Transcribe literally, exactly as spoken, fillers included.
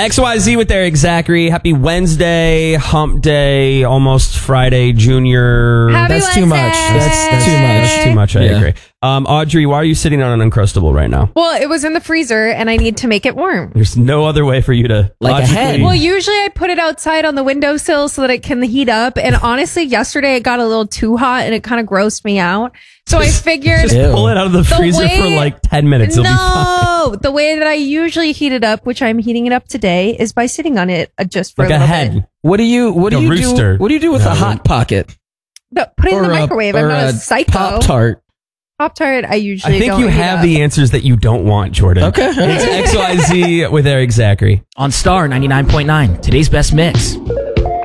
X Y Z with Eric Zachary. Happy Wednesday, hump day, almost Friday, Junior. Happy That's Wednesday. too much. That's, that's too much. That's too much. I Yeah. agree. Um, Audrey, why are you sitting on an Uncrustable right now? Well, it was in the freezer and I need to make it warm. There's no other way for you to Like a logically- hen. Well, usually I put it outside on the windowsill so that it can heat up. And honestly, yesterday it got a little too hot and it kind of grossed me out. So I figured, Just Ew. pull it out of the, The freezer for way- like ten minutes. It'll be fine. no, the way that I usually heat it up, which I'm heating it up today, is by sitting on it uh, just for Like a a little hen. bit. What do you what do A you rooster. do? What do you do with No. a hot pocket? No, put it in the Or a- microwave. I'm or not a, psycho. Pop tart. Pop Tart, I usually I think don't you heat have up. the answers that you don't want, Jordan. Okay. It's X Y Z with Eric Zachary. On Star ninety-nine point nine, today's best mix.